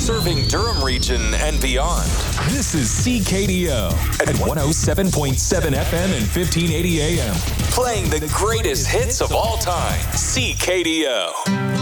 serving Durham region and beyond. This is CKDO at 107.7 FM and 1580 AM. Playing the greatest hits of all time. CKDO.